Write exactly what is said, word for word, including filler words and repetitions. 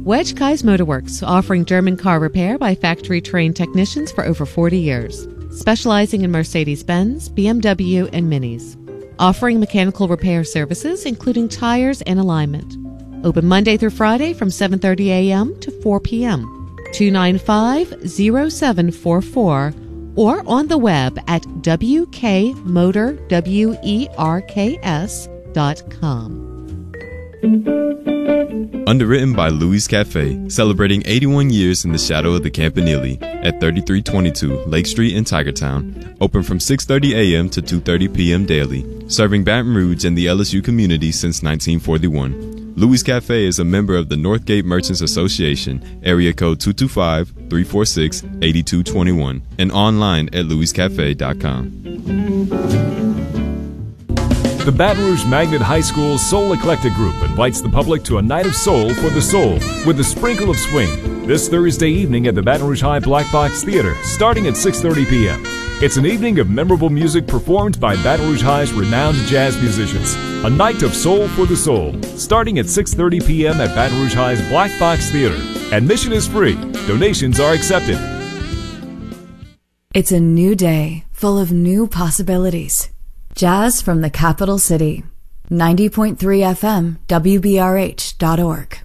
Wedge Kai's Motorworks, offering German car repair by factory-trained technicians for over forty years, specializing in Mercedes-Benz, B M W, and Minis. Offering mechanical repair services, including tires and alignment. Open Monday through Friday from seven thirty a.m. to four p.m. two nine five, zero seven four four or on the web at w k motor werks dot com. Underwritten by Louis Cafe, celebrating eighty-one years in the shadow of the Campanile at thirty-three twenty-two Lake Street in Tigertown. Open from six thirty a.m. to two thirty p.m. daily, serving Baton Rouge and the L S U community since nineteen forty-one. Louis Cafe is a member of the Northgate Merchants Association, area code two two five, three four six, eight two two one, and online at louis cafe dot com. The Baton Rouge Magnet High School Soul Eclectic Group invites the public to a night of soul for the soul with a sprinkle of swing this Thursday evening at the Baton Rouge High Black Box Theater starting at six thirty p.m. It's an evening of memorable music performed by Baton Rouge High's renowned jazz musicians. A night of soul for the soul starting at six thirty p.m. at Baton Rouge High's Black Box Theater. Admission is free. Donations are accepted. It's a new day full of new possibilities. Jazz from the capital city. ninety point three F M, W B R H dot org.